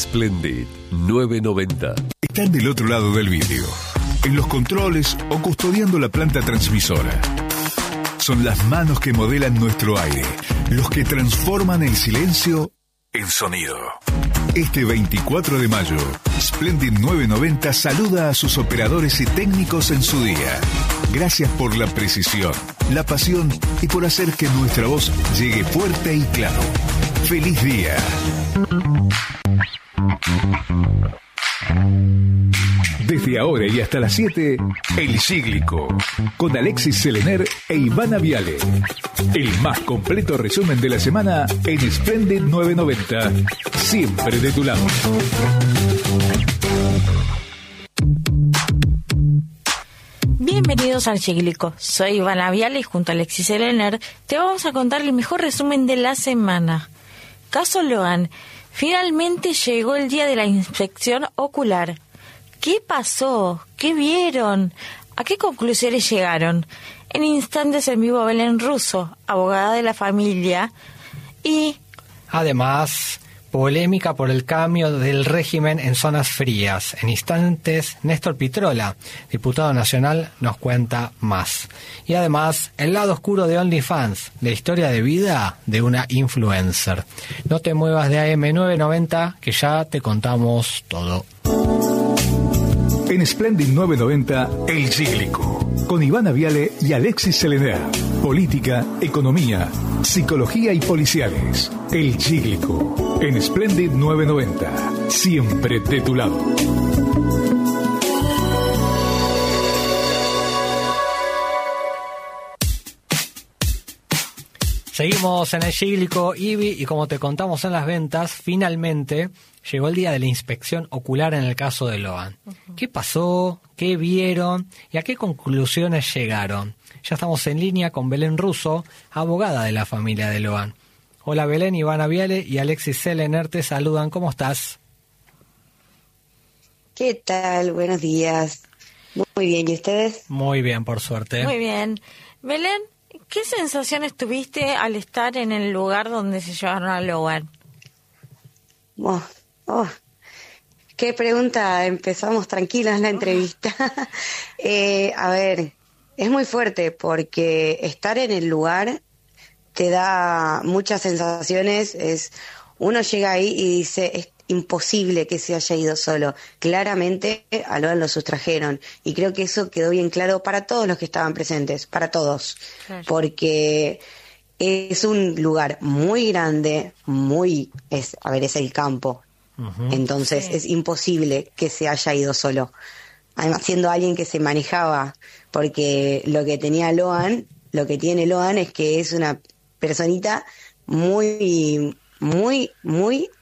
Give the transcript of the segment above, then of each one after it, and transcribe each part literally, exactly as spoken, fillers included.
Splendid novecientos noventa. Están del otro lado del vidrio, en los controles o custodiando la planta transmisora. Son las manos que modelan nuestro aire, los que transforman el silencio en sonido. Este veinticuatro de mayo, Splendid novecientos noventa saluda a sus operadores y técnicos en su día. Gracias por la precisión, la pasión y por hacer que nuestra voz llegue fuerte y claro. ¡Feliz día! Desde ahora y hasta las siete, El Cíglico, con Alexis Selener e Ivana Viale. El más completo resumen de la semana en Splendid novecientos noventa. Siempre de tu lado. Bienvenidos al Cíglico. Soy Ivana Viale y junto a Alexis Selener te vamos a contar el mejor resumen de la semana. Caso Loan. Finalmente llegó el día de la inspección ocular. ¿Qué pasó? ¿Qué vieron? ¿A qué conclusiones llegaron? En instantes en vivo Belén Russo, abogada de la familia, y... Además, polémica por el cambio del régimen en zonas frías. En instantes, Néstor Pitrola, diputado nacional, nos cuenta más. Y además, el lado oscuro de OnlyFans, la historia de vida de una influencer. No te muevas de A M novecientos noventa, que ya te contamos todo. En Splendid novecientos noventa, El Cíglico, con Ivana Viale y Alexis Selener. Política, economía, psicología y policiales. El Cíglico, en Splendid novecientos noventa. Siempre de tu lado. Seguimos en El Cíglico, Ivi, y como te contamos en las ventas, finalmente llegó el día de la inspección ocular en el caso de Loan. Uh-huh. ¿Qué pasó? ¿Qué vieron? ¿Y a qué conclusiones llegaron? Ya estamos en línea con Belén Russo, abogada de la familia de Loan. Hola Belén, Ivana Viale y Alexis Selener te saludan. ¿Cómo estás? ¿Qué tal? Buenos días. Muy bien, ¿y ustedes? Muy bien, por suerte. Muy bien. Belén, ¿qué sensaciones tuviste al estar en el lugar donde se llevaron a Loan? Oh, oh, qué pregunta. Empezamos tranquilas la entrevista. eh, a ver, es muy fuerte porque estar en el lugar te da muchas sensaciones. Es uno llega ahí y dice, es imposible que se haya ido solo. Claramente a Loan lo sustrajeron y creo que eso quedó bien claro para todos los que estaban presentes, para todos, claro. Porque es un lugar muy grande, muy, es, a ver, es el campo, uh-huh. Entonces sí. Es imposible que se haya ido solo. Además, siendo alguien que se manejaba, porque lo que tenía Loan, lo que tiene Loan es que es una personita muy, muy, muy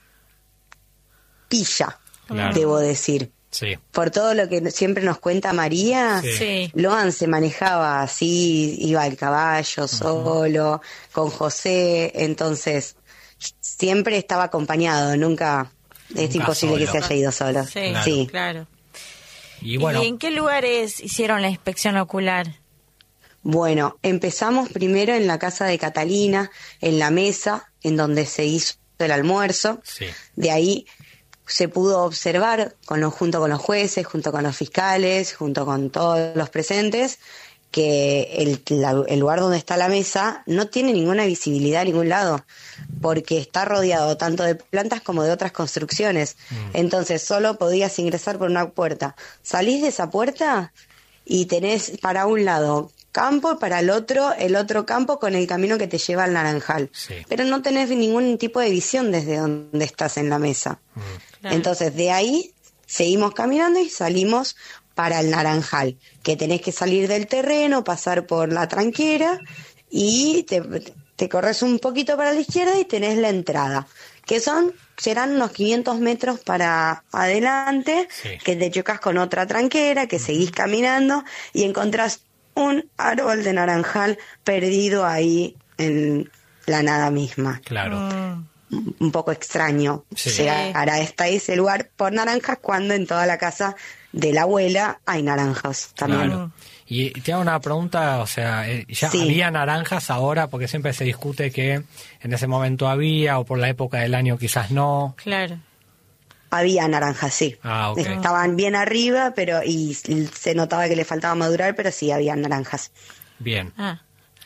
pilla, claro. Debo decir. Sí. Por todo lo que siempre nos cuenta María, sí. Loan se manejaba así, iba al caballo uh-huh. solo, con José, entonces siempre estaba acompañado, nunca, nunca es imposible solo. Que se haya ido solo. Sí, claro. Sí. Claro. Y, bueno, ¿Y en qué lugares hicieron la inspección ocular? Bueno, empezamos primero en la casa de Catalina, en la mesa, en donde se hizo el almuerzo. Sí. De ahí se pudo observar, con lo, junto con los jueces, junto con los fiscales, junto con todos los presentes, que el, la, el lugar donde está la mesa no tiene ninguna visibilidad a ningún lado, porque está rodeado tanto de plantas como de otras construcciones. Mm. Entonces solo podías ingresar por una puerta. Salís de esa puerta y tenés para un lado campo, para el otro, el otro campo con el camino que te lleva al Naranjal. Sí. Pero no tenés ningún tipo de visión desde donde estás en la mesa. Mm. Claro. Entonces, de ahí seguimos caminando y salimos para el Naranjal, que tenés que salir del terreno, pasar por la tranquera y te, te corres un poquito para la izquierda y tenés la entrada, que son serán unos quinientos metros para adelante, sí. Que te chocas con otra tranquera, que uh-huh. Seguís caminando y encontrás un árbol de naranjal perdido ahí en la nada misma. Claro. Mm. Un poco extraño sí. Llegar hasta ese lugar por naranjas cuando en toda la casa de la abuela hay naranjas también. Claro. Y te hago una pregunta, o sea, ¿ya sí. había naranjas ahora? Porque siempre se discute que en ese momento había, o por la época del año quizás no. Claro. Había naranjas, sí. Ah, ok. Estaban bien arriba, pero y se notaba que le faltaba madurar, pero sí había naranjas. Bien. Ah.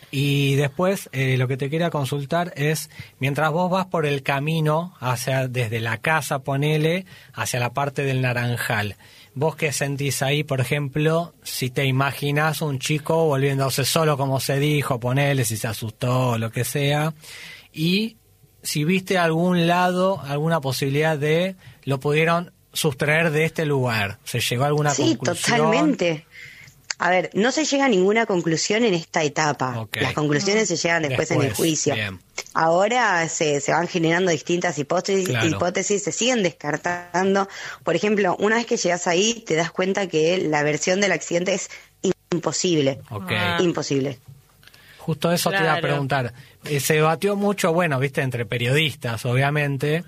Y después eh, lo que te quería consultar es, mientras vos vas por el camino hacia desde la casa, ponele, hacia la parte del naranjal, ¿vos qué sentís ahí, por ejemplo, si te imaginás un chico volviéndose solo, como se dijo, ponele, si se asustó o lo que sea, y si viste algún lado, alguna posibilidad de lo pudieron sustraer de este lugar? ¿Se llegó a alguna Sí, conclusión? totalmente. A ver, no se llega a ninguna conclusión en esta etapa. Okay. Las conclusiones se llegan después, Después, en el juicio. bien. Ahora se, se van generando distintas hipótesis, Claro. hipótesis, se siguen descartando. Por ejemplo, una vez que llegas ahí, te das cuenta que la versión del accidente es imposible. Ok. Ah. Imposible. Justo eso te iba a Claro. preguntar. Eh, se debatió mucho, bueno, viste, entre periodistas, obviamente,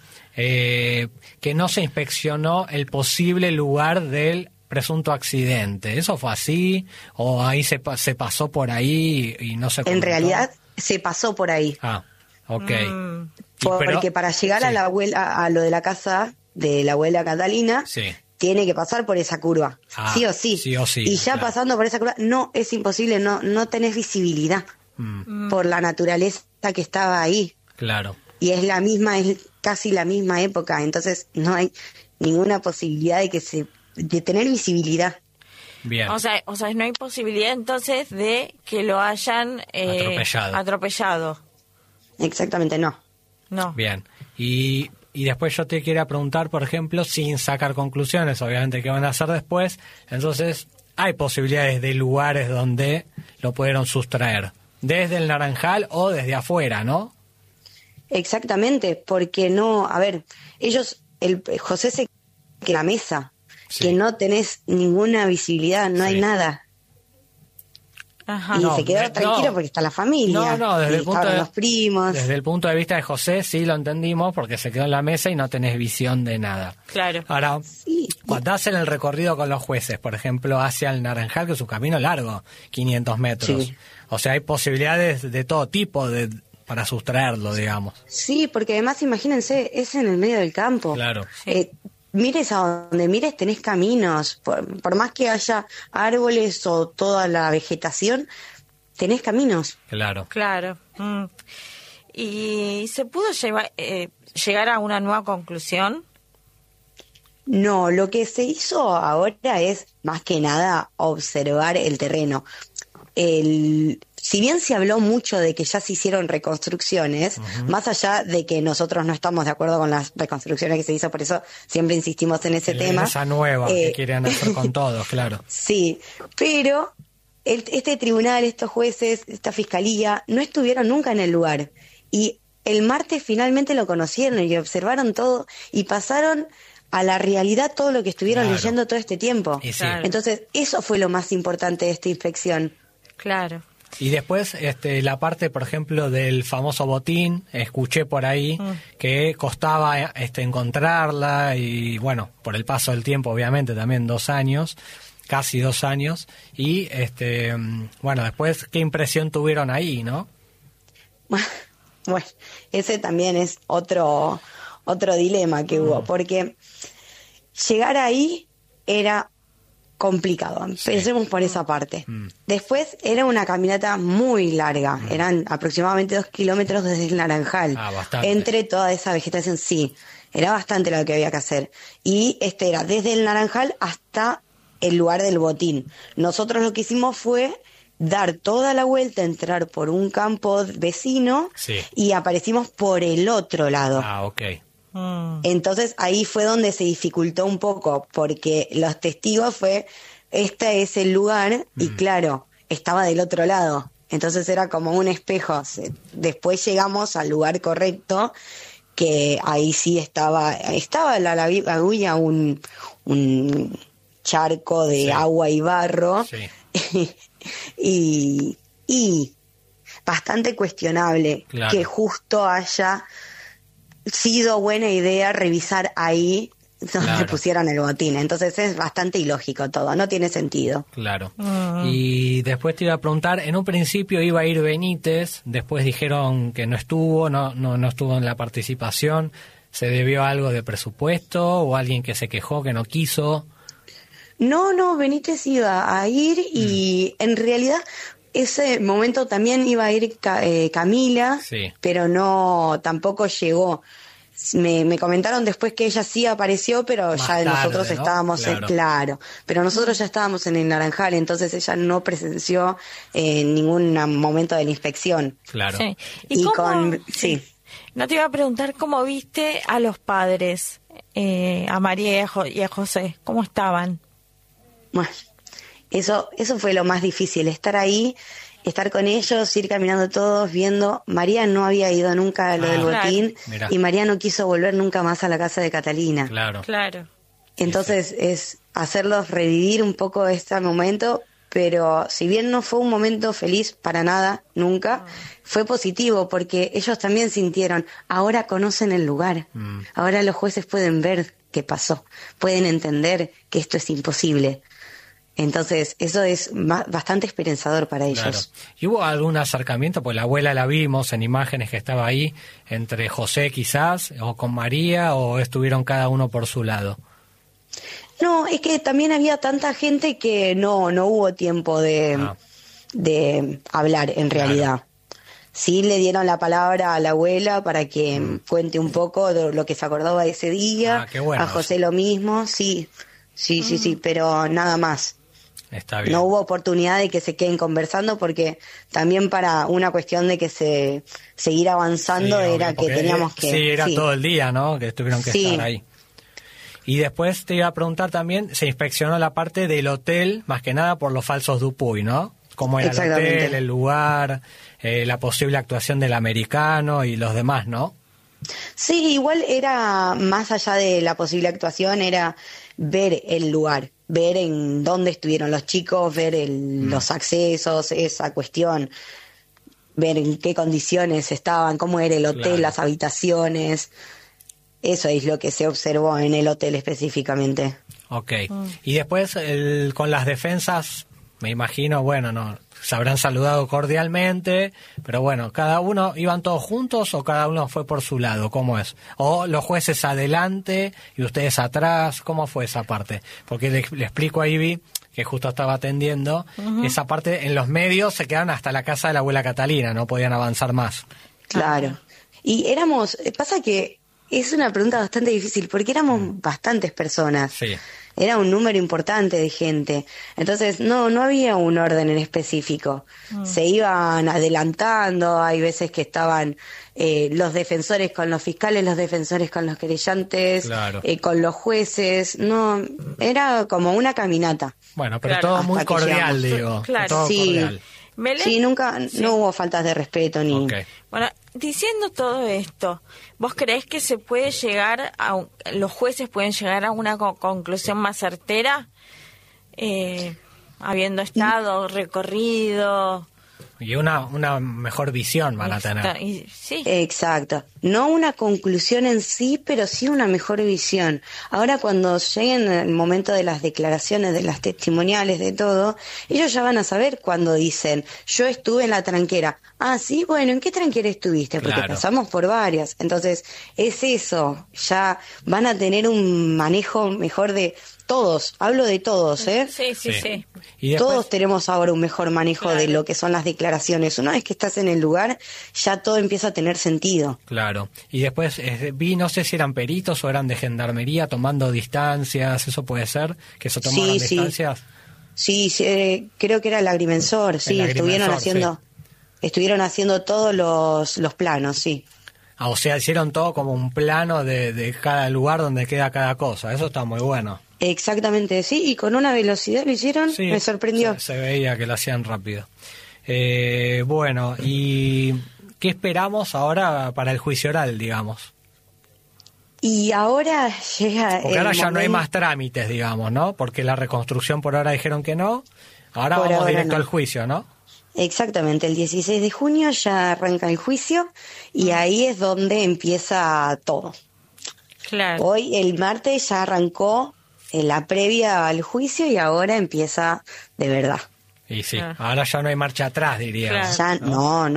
eh, que no se inspeccionó el posible lugar del presunto accidente. ¿Eso fue así? ¿O ahí se, pa- se pasó por ahí y, y no se En comentó? realidad, se pasó por ahí. Ah, ok. Mm. Y Porque pero- para llegar sí, a la abuela, a lo de la casa de la abuela Catalina, Sí. tiene que pasar por esa curva, Ah, sí o sí. sí o sí, y ya claro. pasando por esa curva, no, es imposible, no, no tenés visibilidad Mm, por la naturaleza que estaba ahí. claro. Y es la misma, es casi la misma época, entonces no hay ninguna posibilidad de que se, de tener visibilidad. Bien. O sea, o sea, no hay posibilidad entonces de que lo hayan eh, Atropellado. atropellado. Exactamente, no. No. Bien. Y, y después yo te quería preguntar, por ejemplo, sin sacar conclusiones, obviamente, que van a hacer después. Entonces, hay posibilidades de lugares donde lo pudieron sustraer. Desde el naranjal o desde afuera, ¿no? Exactamente, porque no, a ver, ellos, el José se que la mesa, Sí. que no tenés ninguna visibilidad, no Sí. hay nada. Ajá. Y No, se quedó de- tranquilo no. porque está la familia. No, no, desde y el punto estaban de, los primos. desde el punto de vista de José sí lo entendimos porque se quedó en la mesa y no tenés visión de nada. Claro. Ahora, Sí. cuando hacen el recorrido con los jueces, por ejemplo, hacia el Naranjal, que es un camino largo, quinientos metros. Sí. O sea, hay posibilidades de todo tipo de para sustraerlo, digamos. Sí, porque además imagínense, es en el medio del campo. Claro. Eh, mires a donde mires tenés caminos, por, por más que haya árboles o toda la vegetación, tenés caminos. Claro. Claro. Mm. ¿Y se pudo llevar, eh, llegar a una nueva conclusión? No, lo que se hizo ahora es más que nada observar el terreno. El, si bien se habló mucho de que ya se hicieron reconstrucciones, más allá de que nosotros no estamos de acuerdo con las reconstrucciones que se hizo, por eso siempre insistimos en ese El- tema. Esa nueva Eh, que quieren hacer con todos, claro. Sí, pero el- este tribunal, estos jueces, esta fiscalía, no estuvieron nunca en el lugar. Y el martes finalmente lo conocieron y observaron todo y pasaron a la realidad todo lo que estuvieron Claro. leyendo todo este tiempo. Y sí. Claro. Entonces, eso fue lo más importante de esta inspección. Claro. Y después, este, la parte, por ejemplo, del famoso botín, escuché por ahí que costaba este, encontrarla y, bueno, por el paso del tiempo, obviamente, también dos años, casi dos años. Y, este, mm, bueno, después, ¿qué impresión tuvieron ahí, no? Bueno, ese también es otro, otro dilema que hubo, porque llegar ahí era complicado. Empecemos por esa parte. Mm. Después era una caminata muy larga, eran aproximadamente dos kilómetros desde el Naranjal. Ah, bastante. Entre toda esa vegetación, sí, era bastante lo que había que hacer. Y este era desde el Naranjal hasta el lugar del botín. Nosotros lo que hicimos fue dar toda la vuelta, entrar por un campo vecino Sí. y aparecimos por el otro lado. Ah, ok. Mm. Entonces ahí fue donde se dificultó un poco, porque los testigos fue, este es el lugar, y claro, estaba del otro lado. Entonces era como un espejo. Se- Después llegamos al lugar correcto, que ahí sí estaba, estaba la la- lagulla un, un charco de Sí. agua y barro, Sí. y, y bastante cuestionable Claro. que justo haya sido buena idea revisar ahí donde Claro. pusieran el botín. Entonces es bastante ilógico todo, no tiene sentido. Claro. Y después te iba a preguntar, en un principio iba a ir Benítez, después dijeron que no estuvo, no, no, no estuvo en la participación. ¿Se debió a algo de presupuesto o alguien que se quejó, que no quiso? No, no, Benítez iba a ir y mm. en realidad ese momento también iba a ir eh, Camila, sí. pero no, tampoco llegó. Me, me comentaron después que ella sí apareció, pero Más ya tarde, nosotros ¿no? estábamos, Claro. En, claro, pero nosotros ya estábamos en el Naranjal, entonces ella no presenció en eh, ningún momento de la inspección. Claro. Sí. ¿Y, y cómo, con, sí. No te iba a preguntar cómo viste a los padres, eh, a María y a, jo- y a José, ¿cómo estaban? Bueno, eso, eso fue lo más difícil, estar ahí, estar con ellos, ir caminando todos, viendo. María no había ido nunca a lo Ah, del claro. botín Mirá. y María no quiso volver nunca más a la casa de Catalina. Claro. Claro. Entonces sí, sí. es hacerlos revivir un poco este momento, pero si bien no fue un momento feliz para nada, nunca, fue positivo porque ellos también sintieron, ahora conocen el lugar, Mm. ahora los jueces pueden ver qué pasó, pueden entender que esto es imposible. Entonces, eso es ma- bastante esperanzador para Claro. ellos. ¿Y hubo algún acercamiento? Pues la abuela la vimos en imágenes que estaba ahí, entre José quizás, o con María, o estuvieron cada uno por su lado. No, es que también había tanta gente que no, no hubo tiempo de, Ah. de hablar en Claro. realidad. Sí le dieron la palabra a la abuela para que mm. cuente un poco de lo que se acordaba de ese día. Ah, qué bueno. A José lo mismo, sí, sí, sí, sí, pero nada más. Está bien. No hubo oportunidad de que se queden conversando porque también para una cuestión de que se seguir avanzando Sí, era obvio, que porque, teníamos que... Sí, era sí. todo el día, ¿no? Que tuvieron que Sí. estar ahí. Y después te iba a preguntar también, se inspeccionó la parte del hotel, más que nada por los falsos Dupuy, ¿no? Cómo era el Exactamente. hotel, el lugar, eh, la posible actuación del americano y los demás, ¿no? Sí, igual era más allá de la posible actuación, era ver el lugar, ver en dónde estuvieron los chicos, ver el, mm. los accesos, esa cuestión, ver en qué condiciones estaban, cómo era el hotel, Claro. las habitaciones. Eso es lo que se observó en el hotel específicamente. Ok. Mm. Y después el, con las defensas, me imagino, bueno, no se habrán saludado cordialmente, pero bueno, ¿cada uno iban todos juntos o cada uno fue por su lado? ¿Cómo es? ¿O los jueces adelante y ustedes atrás? ¿Cómo fue esa parte? Porque le, le explico a Ivy, que justo estaba atendiendo, uh-huh. esa parte en los medios se quedaron hasta la casa de la abuela Catalina, no podían avanzar más. Claro. Y éramos, pasa que es una pregunta bastante difícil porque éramos mm. bastantes personas. Sí. Era un número importante de gente. Entonces, no no había un orden en específico. Mm. Se iban adelantando, hay veces que estaban eh, los defensores con los fiscales, los defensores con los querellantes, claro. eh, con los jueces. No, era como una caminata. Bueno, pero claro. todo muy Hasta cordial, digo. Claro. Todo sí. cordial. Belén, sí, nunca, sí. no hubo faltas de respeto ni... Okay. Bueno, diciendo todo esto, ¿vos creés que se puede llegar a, un, los jueces pueden llegar a una co- conclusión más certera? Eh, habiendo estado, recorrido... Y una, una mejor visión van a tener. Y, sí. Exacto. No una conclusión en sí, pero sí una mejor visión. Ahora cuando lleguen el momento de las declaraciones, de las testimoniales, de todo, ellos ya van a saber cuando dicen, yo estuve en la tranquera. Ah, sí, bueno, ¿en qué tranquera estuviste? Porque Claro. pasamos por varias. Entonces, es eso. Ya van a tener un manejo mejor de todos. Hablo de todos, ¿eh? Sí, sí, Sí. sí. Y después, Todos tenemos ahora un mejor manejo Claro. de lo que son las declaraciones. Una vez que estás en el lugar, ya todo empieza a tener sentido. claro. Y después eh, vi, no sé si eran peritos o eran de gendarmería tomando distancias, ¿eso puede ser? ¿Que se tomaron Sí, sí. distancias? Sí, sí, eh, creo que era el agrimensor, sí, El estuvieron agrimensor, haciendo, estuvieron haciendo todos los, los planos, sí. Ah, o sea, hicieron todo como un plano de, de cada lugar donde queda cada cosa. Eso está muy bueno. Exactamente, sí, y con una velocidad lo hicieron, Sí, me sorprendió. Se, se veía que lo hacían rápido. Eh, bueno, ¿y qué esperamos ahora para el juicio oral, digamos? Y ahora llega Porque el ahora ya no hay momento- más trámites, digamos, ¿no? Porque la reconstrucción por ahora dijeron que no. Ahora Por vamos ahora directo no. al juicio, ¿no? Exactamente, el dieciséis de junio ya arranca el juicio y ahí es donde empieza todo. Claro. Hoy, el martes, ya arrancó en la previa al juicio y ahora empieza de verdad. Y sí, Ah. ahora ya no hay marcha atrás, diría. Claro. Ya, no, no.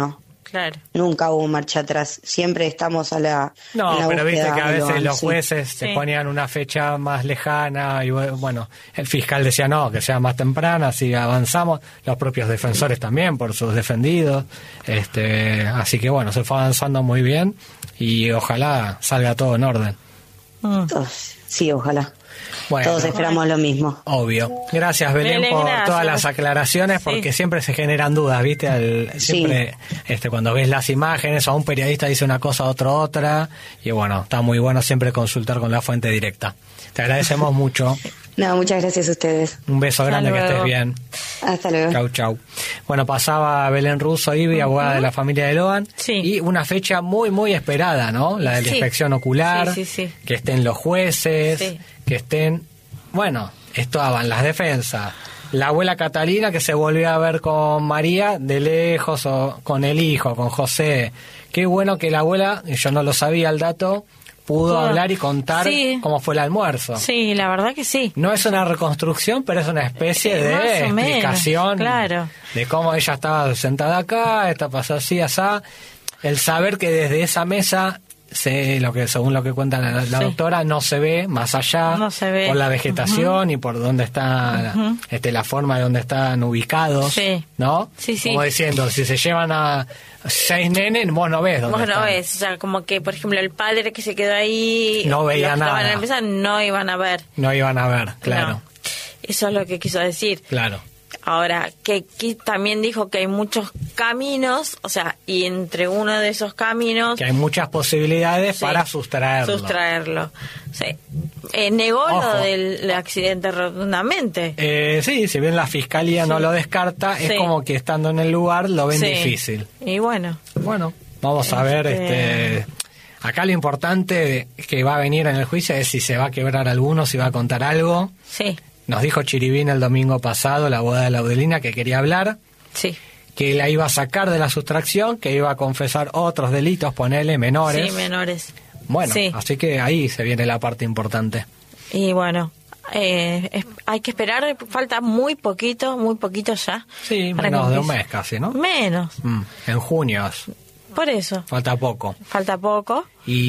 Claro. Nunca hubo marcha atrás. Siempre estamos a la. No, en la pero viste búsqueda que a de veces Loan, los sí. jueces se Sí. ponían una fecha más lejana y bueno, el fiscal decía no, que sea más temprana, así avanzamos, los propios defensores también por sus defendidos, este, así que bueno, se fue avanzando muy bien y ojalá salga todo en orden. Mm. Todos- Sí, ojalá. Bueno, Todos esperamos lo mismo. obvio. Gracias, Belén, Belén, por gracias. todas las aclaraciones, Sí. porque siempre se generan dudas, ¿viste? Al- siempre este, cuando ves las imágenes, o un periodista dice una cosa, otro otra, y bueno, está muy bueno siempre consultar con la fuente directa. Te agradecemos mucho. No, muchas gracias a ustedes. Un beso Hasta grande, que luego. estés bien. Hasta luego. Chau, chau. Bueno, pasaba Belén Russo, Ibi, abogada de la familia de Loan, Sí. y una fecha muy, muy esperada, ¿no? La de la Sí. inspección ocular, Sí, sí, sí. que estén los jueces, Sí. que estén, bueno, estaban las defensas, la abuela Catalina que se volvió a ver con María de lejos o con el hijo, con José. Qué bueno que la abuela, yo no lo sabía el dato, pudo Pudo. hablar y contar Sí. cómo fue el almuerzo. Sí, la verdad que sí. No es una reconstrucción, pero es una especie Eh, de más o menos, explicación claro. de cómo ella estaba sentada acá, esta pasó así, asá. El saber que desde esa mesa, se, lo que según lo que cuenta la, la Sí. doctora, no se ve más allá No se ve. por la vegetación y por dónde está, Ujú. este, la forma de dónde están ubicados, Sí. ¿no? Sí, sí. Como diciendo, si se llevan a seis nenes, vos no ves dónde Vos no están. ves, o sea, como que, por ejemplo, el padre que se quedó ahí... No veía los que estaban nada. en la mesa no iban a ver. No iban a ver, claro, No. Eso es lo que quiso decir. claro. Ahora, que aquí también dijo que hay muchos caminos, o sea, y entre uno de esos caminos... Que hay muchas posibilidades Sí, para sustraerlo. Sustraerlo. Sí. Eh, negó Ojo. lo del accidente rotundamente. Eh, sí, si bien la fiscalía no Sí. lo descarta, es Sí. como que estando en el lugar lo ven Sí. difícil. Y bueno, Bueno, vamos a ver, Este- este, acá lo importante que va a venir en el juicio es si se va a quebrar alguno, si va a contar algo. sí, Nos dijo Chiribín el domingo pasado, la abogada de Laudelina, que quería hablar, sí. que la iba a sacar de la sustracción, que iba a confesar otros delitos, ponele, menores. Sí, menores. Bueno, Sí. así que ahí se viene la parte importante. Y bueno, eh, es- hay que esperar, falta muy poquito, muy poquito ya. Sí, para menos que de un empiece. mes casi, ¿no? Menos, Mm, en junio, por eso, falta poco. falta poco.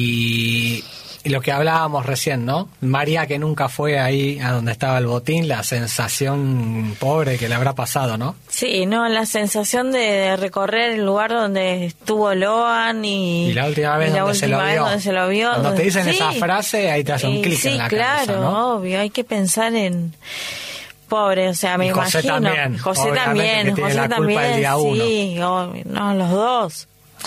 Y, y lo que hablábamos recién, ¿no? María, que nunca fue ahí a donde estaba el botín, la sensación pobre que le habrá pasado, ¿no? Sí, no, la sensación de, de recorrer el lugar donde estuvo Loan y, Y la última vez, y la donde, se lo última vez vio. donde se lo vio. Cuando te dicen Sí. esa frase, ahí te hace un Eh, clic sí, en la claro, cabeza, ¿no? obvio, hay que pensar en... Pobre, o sea, me Y José imagino. también, José obviamente, también, que tiene José la culpa también, del día uno. sí, obvio, no, los dos.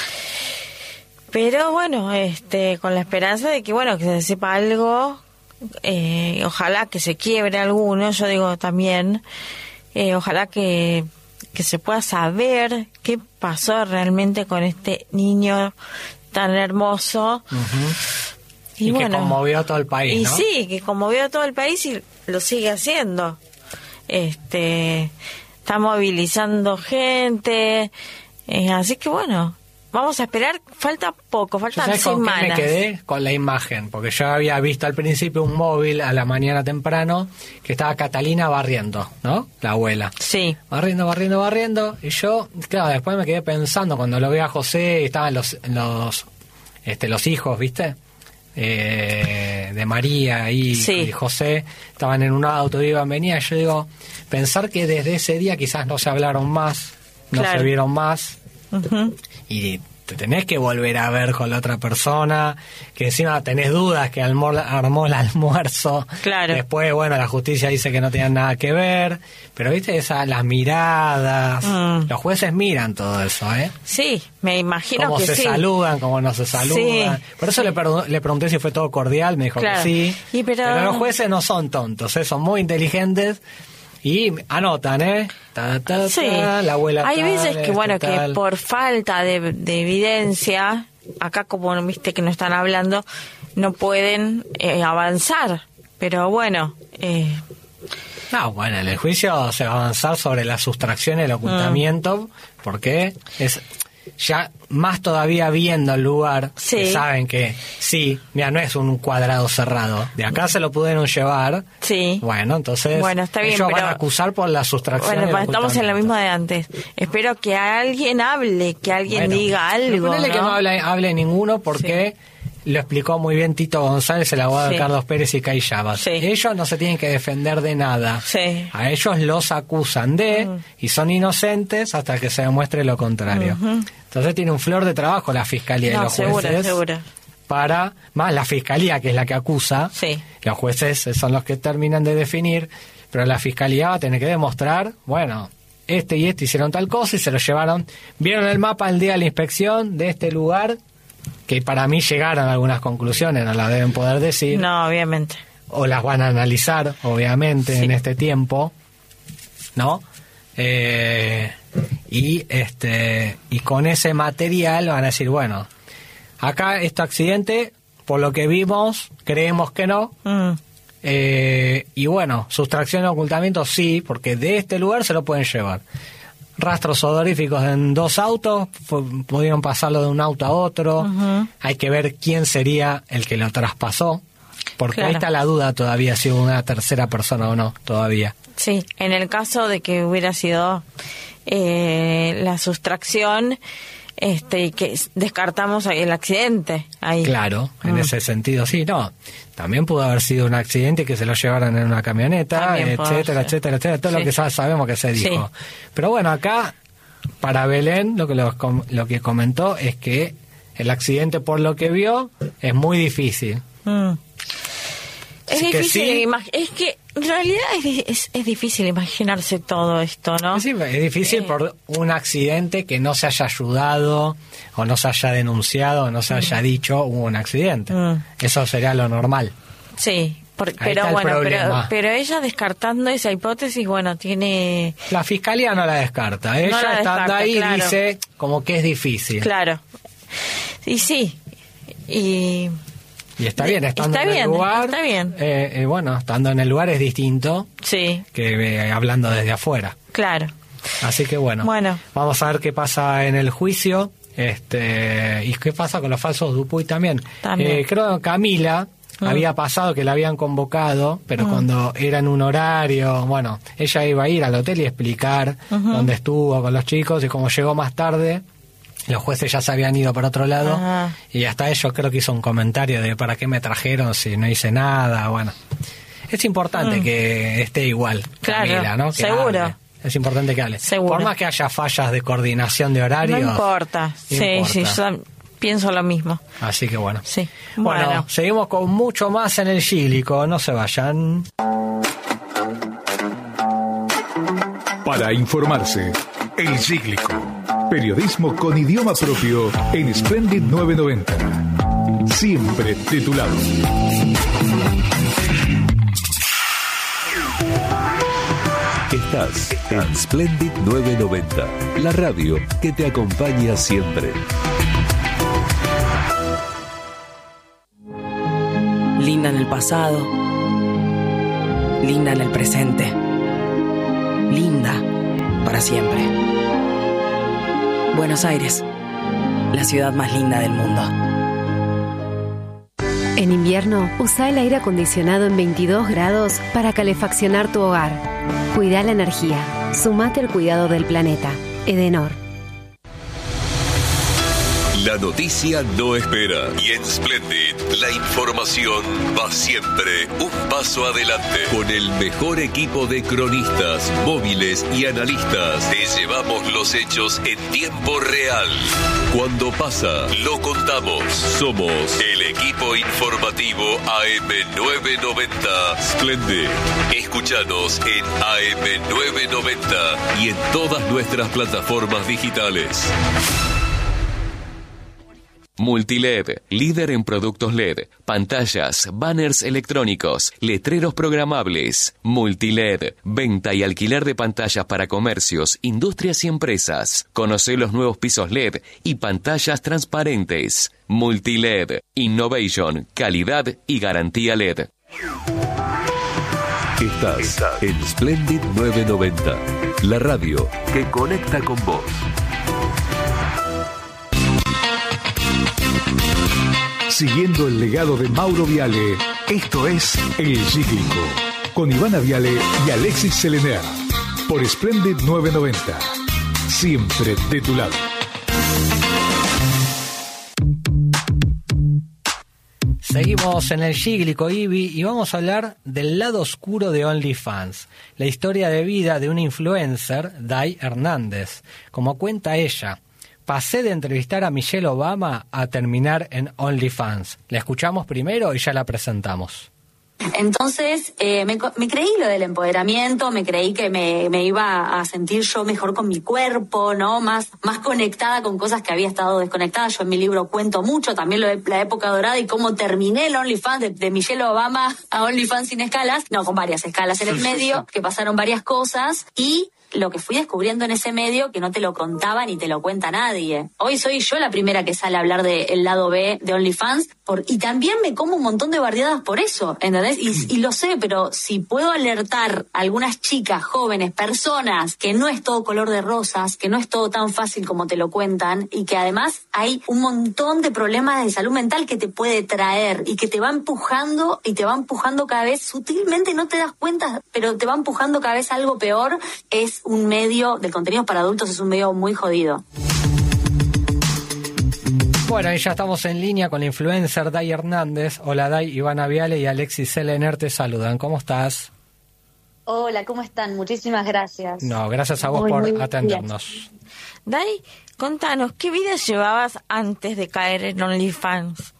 Pero bueno, este, con la esperanza de que, bueno, que se sepa algo, eh, ojalá que se quiebre alguno, yo digo también, eh, ojalá que, que se pueda saber qué pasó realmente con este niño tan hermoso. Y, que conmovió a todo el país, Y ¿no? sí, que conmovió a todo el país y lo sigue haciendo. Este, está movilizando gente, eh, así que bueno, vamos a esperar, falta poco, ¿Yo faltan sabes con qué semanas. me quedé? Con la imagen, porque yo había visto al principio un móvil a la mañana temprano que estaba Catalina barriendo, ¿no? La abuela. Sí, Barriendo, barriendo, barriendo. Y yo, claro, después me quedé pensando cuando lo vi a José, estaban los, los, este, los hijos, ¿viste? Eh, de María y, Sí. y José, estaban en un auto, iban, venían. Yo digo, pensar que desde ese día quizás no se hablaron más, no Claro. se vieron más. ujú, Y te tenés que volver a ver con la otra persona, que encima tenés dudas que armó, armó el almuerzo. Claro. Después, bueno, la justicia dice que no tenían nada que ver, pero viste esa, las miradas, Mm. los jueces miran todo eso, ¿eh? sí, me imagino Cómo que se sí. saludan, cómo no se saludan. Sí. Por eso le, pregun- le pregunté si fue todo cordial, me dijo Claro. que sí. Y pero- los jueces no son tontos, ¿eh? Son muy inteligentes y anotan, ¿eh? Ta, ta, ta, Sí. la abuela Hay tal, veces que, este bueno, que tal. por falta de, de evidencia, acá como viste que no están hablando, no pueden eh, avanzar. Pero bueno, eh, No, bueno, en el juicio se va a avanzar sobre la sustracción y el ocultamiento, porque es ya más todavía viendo el lugar, Sí. que saben que sí, mira, no es un cuadrado cerrado, de acá se lo pudieron llevar, Sí. bueno, entonces Bueno, está bien, ellos pero- van a acusar por la sustracción. Bueno, y el estamos en lo ocultamiento. mismo de antes. Espero que alguien hable, que alguien Bueno, diga pero algo, ponele ¿no? que no hable, hable ninguno porque lo explicó muy bien Tito González, el abogado Sí. de Carlos Pérez y Cay Llabas. Sí. Ellos no se tienen que defender de nada. Sí. A ellos los acusan de y son inocentes hasta que se demuestre lo contrario. Entonces tiene un flor de trabajo la fiscalía y No, los seguro, jueces seguro. para, más la fiscalía que es la que acusa, Sí. los jueces son los que terminan de definir, pero la fiscalía va a tener que demostrar, bueno, este y este hicieron tal cosa y se lo llevaron, vieron el mapa el día de la inspección de este lugar, que para mí llegaron a algunas conclusiones, no las deben poder decir, No, obviamente. o las van a analizar, obviamente, Sí. en este tiempo, ¿no? Eh, y este y con ese material van a decir, bueno, acá este accidente, por lo que vimos, creemos que no. Mm. Eh, y bueno, sustracción y ocultamiento sí, porque de este lugar se lo pueden llevar. Rastros odoríficos en dos autos, fu- pudieron pasarlo de un auto a otro. Ujú. Hay que ver quién sería el que lo traspasó, porque ahí Claro. está la duda todavía si hubo una tercera persona o no, todavía. Sí, en el caso de que hubiera sido eh, la sustracción, este, y que s- descartamos el accidente ahí. Claro, en Mm. ese sentido, sí, no. También pudo haber sido un accidente que se lo llevaron en una camioneta, También puede etcétera, ser. etcétera, etcétera, todo Sí. lo que ya sabemos que se dijo. Sí. Pero bueno, acá, para Belén, lo que, lo, com- lo que comentó es que el accidente, por lo que vio, es muy difícil. Mm. Es Sí que difícil, sí. imag- es que en realidad es, di- es, es difícil imaginarse todo esto, ¿no? Sí, es difícil Eh. por un accidente que no se haya ayudado, o no se haya denunciado, o no se haya dicho hubo un accidente. Mm. Eso sería lo normal. Sí, por- Ahí pero está el bueno, pero, problema. pero ella descartando esa hipótesis, bueno, tiene... La fiscalía no la descarta. Ella la estando descarta, ahí claro. dice como que es difícil. Claro. Y sí, y... Y está bien, estando Está en bien, el lugar. está bien. eh, eh, bueno, estando en el lugar es distinto Sí, que eh, hablando desde afuera. claro. Así que bueno, Bueno. vamos a ver qué pasa en el juicio. Este, y qué pasa con los falsos Dupuy también. También. Eh, creo que Camila Mm. había pasado que la habían convocado, pero cuando era en un horario, bueno, ella iba a ir al hotel y explicar dónde estuvo con los chicos, y como llegó más tarde, los jueces ya se habían ido para otro lado, Ah. y hasta ellos creo que hizo un comentario de para qué me trajeron si no hice nada. Bueno, es importante que esté igual Mm. Claro, Camila, ¿no? Que seguro. hable. Es importante que hable. Seguro. Por más que haya fallas de coordinación de No horarios. importa. no Sí, importa. sí, yo tam- pienso lo mismo. Así que bueno. Sí. Bueno, Bueno. seguimos con mucho más en el Gílico. No se vayan. Para informarse, El Cíclico. Periodismo con idioma propio en Splendid novecientos noventa. Siempre de tu lado. Estás en Splendid novecientos noventa, la radio que te acompaña siempre. Linda en el pasado, linda en el presente, linda para siempre. Buenos Aires, la ciudad más linda del mundo. En invierno, usa el aire acondicionado en veintidós grados para calefaccionar tu hogar. Cuida la energía. Sumate al cuidado del planeta. Edenor. La noticia no espera y en Splendid la información va siempre un paso adelante. Con el mejor equipo de cronistas, móviles y analistas te llevamos los hechos en tiempo real. Cuando pasa, lo contamos. Somos el equipo informativo A M novecientos noventa Splendid. Escúchanos en A M novecientos noventa y en todas nuestras plataformas digitales. Multiled, líder en productos L E D, pantallas, banners electrónicos, letreros programables. Multiled, venta y alquiler de pantallas para comercios, industrias y empresas. Conoce los nuevos pisos L E D y pantallas transparentes. Multiled, innovation, calidad y garantía L E D. Estás en Splendid novecientos noventa, la radio que conecta con vos. Siguiendo el legado de Mauro Viale, esto es El Cíclico, con Ivana Viale y Alexis Selener, por Splendid novecientos noventa. Siempre de tu lado. Seguimos en el Cíclico, Ivy, y vamos a hablar del lado oscuro de OnlyFans, la historia de vida de una influencer, Dai Hernández. Como cuenta ella, pasé de entrevistar a Michelle Obama a terminar en OnlyFans. La escuchamos primero y ya la presentamos. Entonces eh, me, me creí lo del empoderamiento, me creí que me, me iba a sentir yo mejor con mi cuerpo, ¿no? Más, más conectada con cosas que había estado desconectada. Yo en mi libro cuento mucho, también lo de la época dorada y cómo terminé el OnlyFans de, de Michelle Obama a OnlyFans sin escalas, no, con varias escalas en el medio, que pasaron varias cosas y lo que fui descubriendo en ese medio que no te lo contaba ni te lo cuenta nadie. Hoy soy yo la primera que sale a hablar del lado B de OnlyFans por, y también me como un montón de bardeadas por eso, ¿entendés? Y, y lo sé, pero si puedo alertar a algunas chicas, jóvenes, personas, que no es todo color de rosas, que no es todo tan fácil como te lo cuentan y que además hay un montón de problemas de salud mental que te puede traer y que te va empujando y te va empujando cada vez, sutilmente no te das cuenta, pero te va empujando cada vez a algo peor, es un medio de contenidos para adultos, es un medio muy jodido. Bueno, y ya estamos en línea con la influencer Dai Hernández. Hola Dai, Ivana Viale y Alexis Selener te saludan. ¿Cómo estás? Hola, ¿cómo están? Muchísimas gracias. No, gracias a vos muy, por muy atendernos. Bien. Dai, contanos, ¿qué vida llevabas antes de caer en OnlyFans?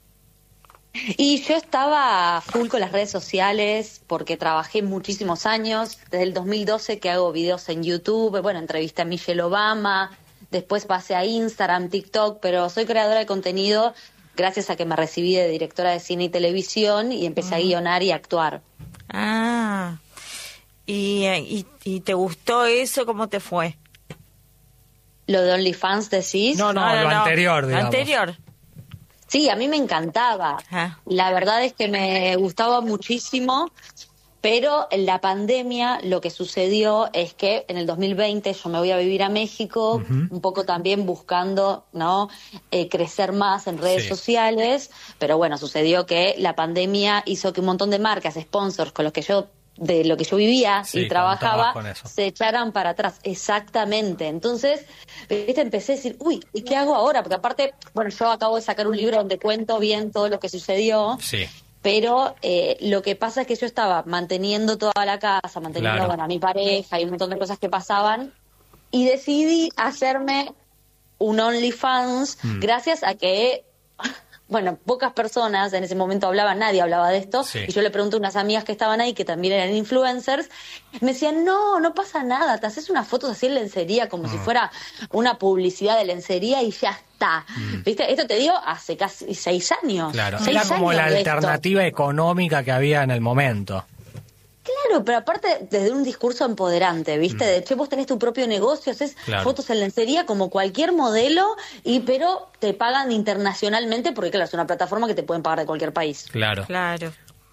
Y yo estaba full con las redes sociales porque trabajé muchísimos años, desde el dos mil doce que hago videos en YouTube, bueno, entrevisté a Michelle Obama, después pasé a Instagram, TikTok, pero soy creadora de contenido gracias a que me recibí de directora de cine y televisión y empecé uh-huh. a guionar y a actuar. Ah, ¿Y, y, ¿y te gustó eso? ¿Cómo te fue? ¿Lo de OnlyFans decís? No, no, no, no lo no, anterior, digamos. Lo anterior. Sí, a mí me encantaba. Ajá. La verdad es que me gustaba muchísimo, pero en la pandemia lo que sucedió es que en el dos mil veinte yo me voy a vivir a México, uh-huh. un poco también buscando, ¿no? Eh, crecer más en redes sí. sociales, pero bueno, sucedió que la pandemia hizo que un montón de marcas, sponsors con los que yo de lo que yo vivía sí, y trabajaba, se echaran para atrás. Exactamente. Entonces, ¿viste? Empecé a decir, uy, ¿y qué hago ahora? Porque aparte, bueno, yo acabo de sacar un libro donde cuento bien todo lo que sucedió, sí. pero eh, lo que pasa es que yo estaba manteniendo toda la casa, manteniendo claro. bueno, a mi pareja y un montón de cosas que pasaban, y decidí hacerme un OnlyFans mm. gracias a que... Bueno, pocas personas en ese momento hablaban, nadie hablaba de esto, sí. y yo le pregunté a unas amigas que estaban ahí, que también eran influencers, me decían, no, no pasa nada, te haces unas fotos así en lencería, como mm. si fuera una publicidad de lencería y ya está. Mm. ¿Viste? Esto te dio hace casi seis años. Claro, seis era como la alternativa esto. económica que había en el momento. Claro, pero aparte desde un discurso empoderante, ¿viste? Mm. De hecho, vos tenés tu propio negocio, haces claro. fotos en lencería como cualquier modelo, y pero te pagan internacionalmente porque, claro, es una plataforma que te pueden pagar de cualquier país. Claro. Claro.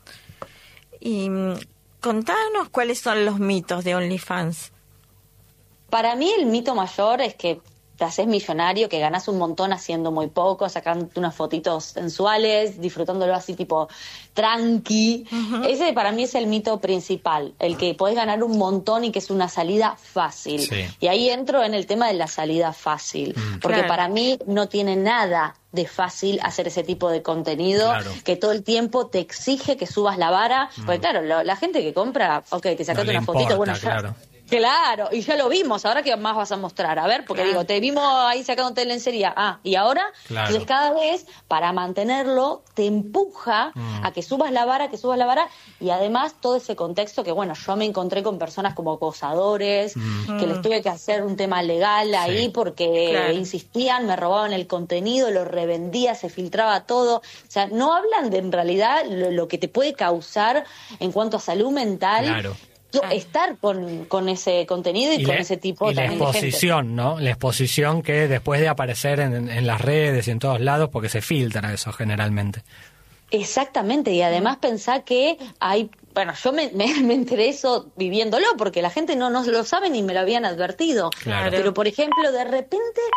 Y contanos cuáles son los mitos de OnlyFans. Para mí el mito mayor es que te haces millonario, que ganás un montón haciendo muy poco, sacando unas fotitos sensuales, disfrutándolo así tipo tranqui. Uh-huh. Ese para mí es el mito principal, el que podés ganar un montón y que es una salida fácil. Sí. Y ahí entro en el tema de la salida fácil, mm. porque claro. para mí no tiene nada de fácil hacer ese tipo de contenido, claro. que todo el tiempo te exige que subas la vara, mm. porque claro, lo, la gente que compra, ok, te sacaste no una importa, fotito, bueno, claro. ya... Claro, y ya lo vimos, ahora qué más vas a mostrar, a ver, porque claro. digo, te vimos ahí sacándote de lencería, ah, y ahora, claro. entonces cada vez, para mantenerlo, te empuja mm. a que subas la vara, que subas la vara, y además todo ese contexto que, bueno, yo me encontré con personas como acosadores, mm. que les tuve que hacer un tema legal ahí, sí. porque claro. insistían, me robaban el contenido, lo revendía, se filtraba todo, o sea, no hablan de en realidad lo, lo que te puede causar en cuanto a salud mental, claro. estar con, con ese contenido y, y con le, ese tipo y también la exposición, ¿no? La exposición que después de aparecer en, en las redes y en todos lados, porque se filtra eso generalmente. Exactamente, y además pensá que hay, bueno, yo me, me, me enteré eso viviéndolo, porque la gente no, no lo sabe ni me lo habían advertido. Claro. Pero, por ejemplo, de repente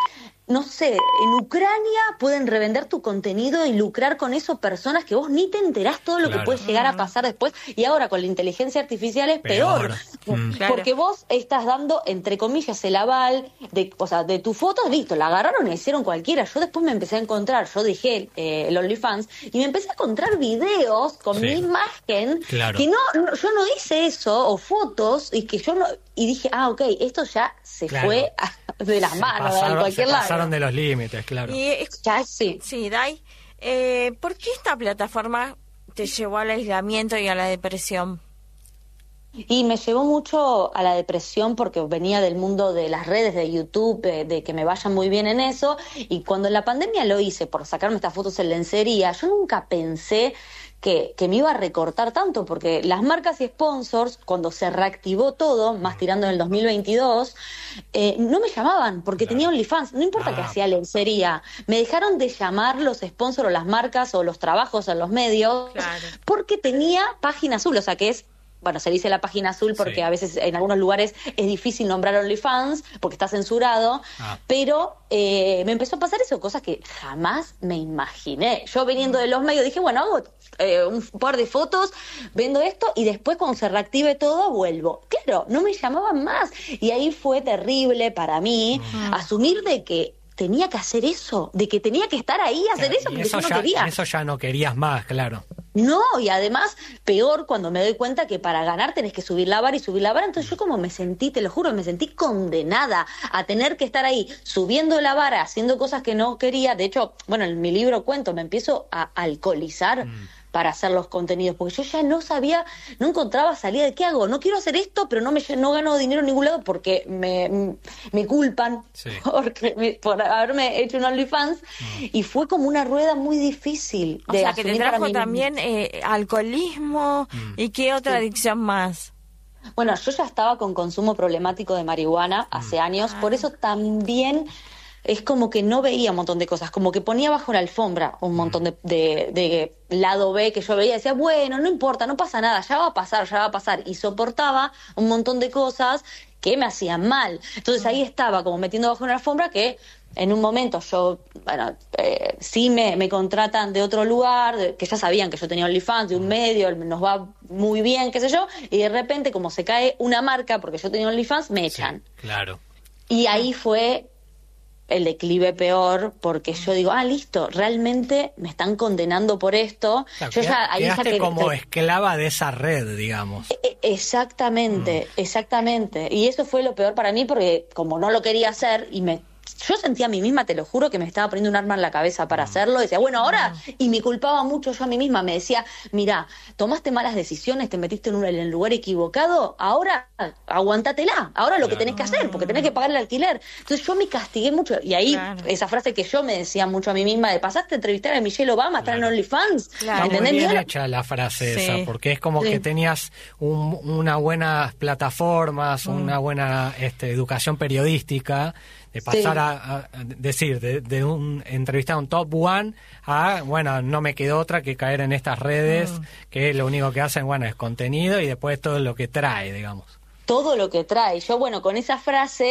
no sé, en Ucrania pueden revender tu contenido y lucrar con eso personas que vos ni te enterás todo lo Claro. que puede llegar a pasar después. Y ahora con la inteligencia artificial es peor. Peor. Mm. Claro. Porque vos estás dando, entre comillas, el aval de, o sea, de tu foto, listo, la agarraron y hicieron cualquiera. Yo después me empecé a encontrar, yo dejé eh, el OnlyFans y me empecé a encontrar videos con Sí. mi imagen Claro. que no, no, yo no hice eso, o fotos, y que yo no, y dije, ah, ok, esto ya se Claro. fue a- de las Se manos, pasaron, en cualquier se lado. pasaron de los límites, claro. Y, eh, Ya sí. sí, Dai, eh, ¿por qué esta plataforma te llevó al aislamiento y a la depresión? Y me llevó mucho a la depresión porque venía del mundo de las redes, de YouTube, de, de que me vaya muy bien en eso. Y cuando en la pandemia lo hice por sacarme estas fotos en lencería, yo nunca pensé que, que me iba a recortar tanto, porque las marcas y sponsors, cuando se reactivó todo, más tirando en el dos mil veintidós, eh, no me llamaban porque Claro. tenía OnlyFans. No importa que Ah. hacía lencería, me dejaron de llamar los sponsors o las marcas o los trabajos en los medios Claro. porque tenía página azul, o sea que es... Bueno, se dice la página azul porque Sí. a veces en algunos lugares es difícil nombrar OnlyFans porque está censurado, Ah. pero eh, me empezó a pasar eso, cosas que jamás me imaginé. Yo viniendo de los medios dije, bueno, hago eh, un par de fotos, vendo esto y después cuando se reactive todo vuelvo. Claro, no me llamaban más y ahí fue terrible para mí asumir de que tenía que hacer eso, de que tenía que estar ahí a hacer eso Y porque eso yo no ya, quería. eso ya no querías más, claro. No, y además, peor cuando me doy cuenta que para ganar tenés que subir la vara y subir la vara. Entonces yo como me sentí, te lo juro, me sentí condenada a tener que estar ahí subiendo la vara, haciendo cosas que no quería. De hecho, bueno, en mi libro cuento, me empiezo a alcoholizar Mm. para hacer los contenidos, porque yo ya no sabía, no encontraba salida de qué hago. No quiero hacer esto, pero no me no gano dinero en ningún lado porque me, me culpan Sí. porque me- por haberme hecho un OnlyFans. Y fue como una rueda muy difícil O de sea, que te asumir para trajo mí misma. también eh, alcoholismo y qué otra Sí. adicción más. Bueno, yo ya estaba con consumo problemático de marihuana hace años, por eso también es como que no veía un montón de cosas, como que ponía bajo la alfombra un montón de, de, de lado B que yo veía, decía, bueno, no importa, no pasa nada, ya va a pasar, ya va a pasar, y soportaba un montón de cosas que me hacían mal. Entonces ahí estaba como metiendo bajo una alfombra que en un momento yo, bueno, eh, sí me, me contratan de otro lugar, de- que ya sabían que yo tenía OnlyFans, de un medio, nos va muy bien, qué sé yo, y de repente como se cae una marca porque yo tenía OnlyFans, me echan. Claro. Y ahí fue el declive peor, porque yo digo, ah, listo, realmente me están condenando por esto. Claro, yo ya, ahí ya quedaste que- como que- esclava de esa red, digamos. e- Exactamente, Mm. exactamente. Y eso fue lo peor para mí porque como no lo quería hacer y me... Yo sentía a mí misma, te lo juro, que me estaba poniendo un arma en la cabeza para hacerlo. Decía, bueno, ahora... Y me culpaba mucho yo a mí misma. Me decía, mira, tomaste malas decisiones, te metiste en, un, en el lugar equivocado, ahora aguantatela. Ahora lo que tenés que hacer, porque tenés que pagar el alquiler. Entonces yo me castigué mucho. Y ahí, Claro. esa frase que yo me decía mucho a mí misma, de pasaste a entrevistar a Michelle Obama, estar en OnlyFans. Claro. Está muy ¿Entendés? bien Yo la- hecha la frase Sí. esa, porque es como Sí. que tenías un, una buenas plataformas, una buena este, educación periodística, de pasar Sí. a, a decir, de, de un entrevistar a un top one a, bueno, no me quedó otra que caer en estas redes, que lo único que hacen, bueno, es contenido y después todo lo que trae, digamos. todo lo que trae. Yo, bueno, con esa frase